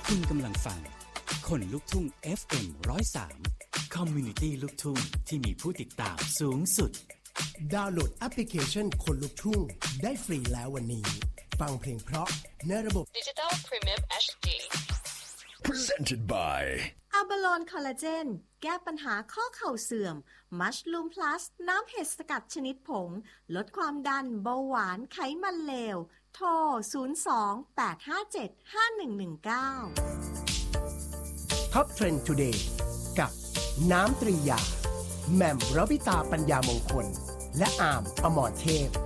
คุณกำลังฟังคนลุกทุ่ง FM 103 Community ลูกทุ่งที่มีผู้ติดตามสูงสุดดาวน์โหลดแอปพลิเคชันคนลุกทุ่งได้ฟรีแล้ววันนี้ฟังเพลงเพราะในระบบ Digital Premium HD Presented by อะบาโลนคอลลาเจนแก้ปัญหาข้อเข่าเสื่อมมัชลูมพลัสน้ำเห็ดสกัดชนิดผงลดความดันเบาหวานไขมันเลวโทร 02-857-5119 Top Trend Today กับน้ำตรียาแหม่มรวิตาปัญญามงคลและอาร์มอมรเทพ